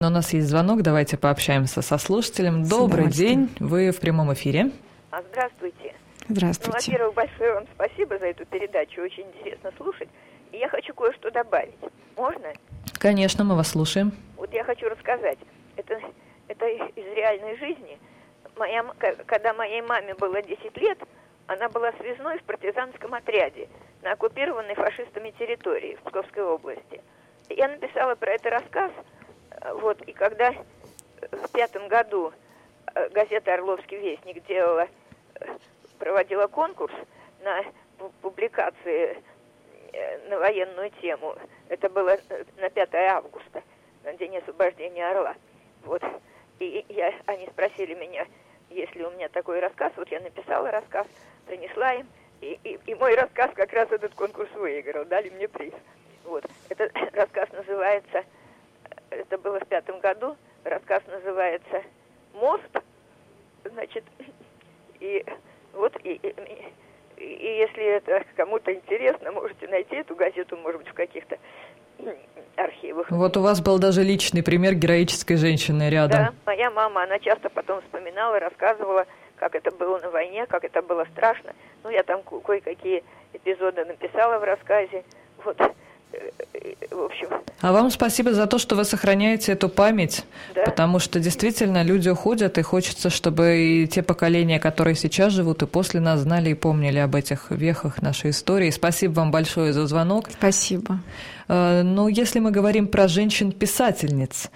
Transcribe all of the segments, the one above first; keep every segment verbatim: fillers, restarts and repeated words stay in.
У нас есть звонок, давайте пообщаемся со слушателем. Добрый день, вы в прямом эфире. А, здравствуйте. Здравствуйте. Ну, во-первых, большое вам спасибо за эту передачу, очень интересно слушать. И я хочу кое-что добавить. Можно? Конечно, мы вас слушаем. Вот я хочу рассказать. Это, это из реальной жизни. Моя, когда моей маме было десять лет, она была связной в партизанском отряде на оккупированной фашистами территории в Псковской области. Я написала про это рассказ. Вот, и когда в пятом году газета «Орловский вестник» делала, проводила конкурс на публикации на военную тему, это было на пятое августа, на день освобождения Орла. Вот, и я, они спросили меня, есть ли у меня такой рассказ. Вот я написала рассказ, принесла им, и, и, и мой рассказ как раз этот конкурс выиграл, дали мне приз. Вот, этот рассказ называется... Это было в пятом году. Рассказ называется «Мост». Значит, и вот, и, и, и если это кому-то интересно, можете найти эту газету, может быть, в каких-то архивах. Вот у вас был даже личный пример героической женщины рядом. Да, моя мама, она часто потом вспоминала, рассказывала, как это было на войне, как это было страшно. Ну, я там кое-какие эпизоды написала в рассказе. Вот. В общем. А вам спасибо за то, что вы сохраняете эту память, да. Потому что действительно люди уходят, и хочется, чтобы и те поколения, которые сейчас живут, и после нас знали и помнили об этих вехах нашей истории. Спасибо вам большое за звонок. Спасибо. Но если мы говорим про женщин-писательниц,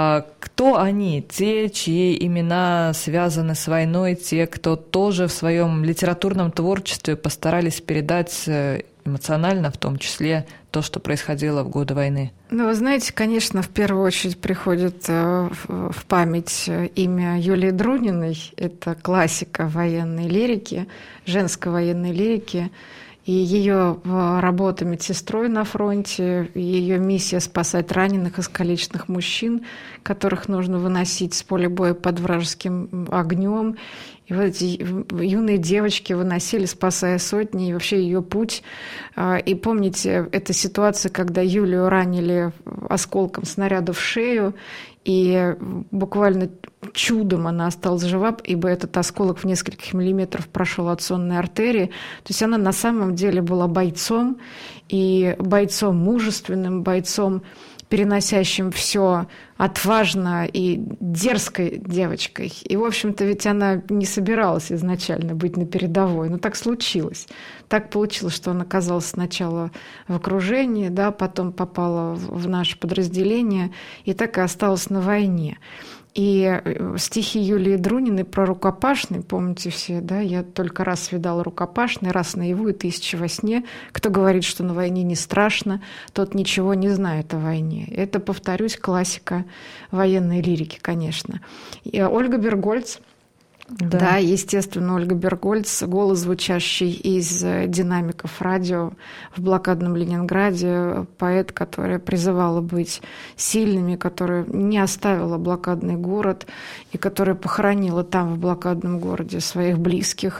кто они? Те, чьи имена связаны с войной, те, кто тоже в своем литературном творчестве постарались передать эмоционально, в том числе, то, что происходило в годы войны? Ну, вы знаете, конечно, в первую очередь приходит в память имя Юлии Друниной. Это классика военной лирики, женской военной лирики. И ее работа медсестрой на фронте, ее миссия спасать раненых, искалеченных мужчин, которых нужно выносить с поля боя под вражеским огнем. И вот эти юные девочки выносили, спасая сотни, и вообще ее путь. И помните, эта ситуация, когда Юлию ранили осколком снаряда в шею, и буквально чудом она осталась жива, ибо этот осколок в нескольких миллиметров прошел от сонной артерии. То есть она на самом деле была бойцом, и бойцом мужественным, бойцом, переносящим все, отважно и дерзкой девочкой. И, в общем-то, ведь она не собиралась изначально быть на передовой, но так случилось. Так получилось, что она оказалась сначала в окружении, да, потом попала в наше подразделение, и так и осталась на войне. И стихи Юлии Друниной про рукопашный, помните все, да, я только раз видала рукопашный, раз наяву и тысячи во сне. Кто говорит, что на войне не страшно, тот ничего не знает о войне. Это, повторюсь, классика военной лирики, конечно. И Ольга Бергольц. Да. да, естественно, Ольга Бергольц, голос, звучащий из динамиков радио в блокадном Ленинграде, поэт, которая призывала быть сильными, которая не оставила блокадный город и которая похоронила там, в блокадном городе, своих близких.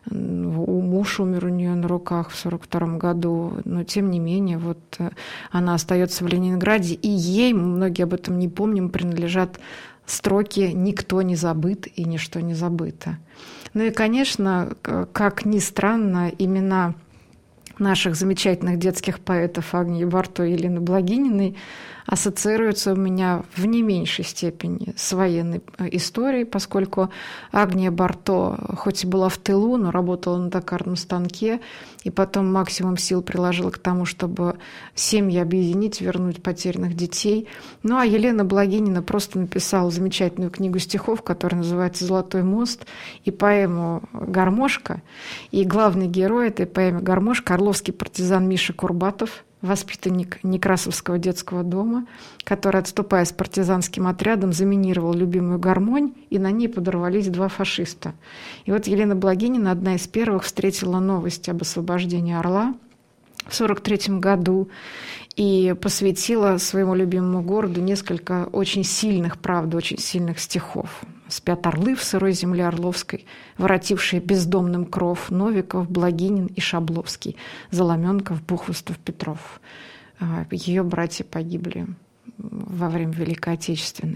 Муж умер у нее на руках в сорок втором году, но тем не менее вот она остается в Ленинграде, и ей, многие об этом не помним, принадлежат строки «Никто не забыт и ничто не забыто». Ну и, конечно, как ни странно, имена наших замечательных детских поэтов Агнии Барто и Елены Благининой ассоциируются у меня в не меньшей степени с военной историей, поскольку Агния Барто, хоть и была в тылу, но работала на токарном станке, и потом максимум сил приложила к тому, чтобы семьи объединить, вернуть потерянных детей. Ну а Елена Благинина просто написала замечательную книгу стихов, которая называется «Золотой мост», и поэму «Гармошка». И главный герой этой поэмы «Гармошка» — орловский партизан Миша Курбатов, воспитанник Некрасовского детского дома, который, отступая с партизанским отрядом, заминировал любимую гармонь, и на ней подорвались два фашиста. И вот Елена Благинина, одна из первых, встретила новость об освобождении Орла в сорок третьем году и посвятила своему любимому городу несколько очень сильных, правда, очень сильных стихов. «Спят орлы в сырой земле Орловской, воротившие бездомным кров, Новиков, Благинин и Шабловский, Заломенков, Бухвостов, Петров». Ее братья погибли во время Великой Отечественной.